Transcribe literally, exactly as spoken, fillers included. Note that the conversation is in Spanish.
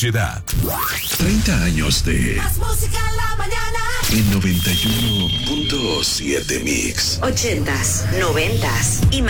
sociedad. treinta años de Más música en la mañana. En noventa y uno punto siete Mix. Ochentas, noventas y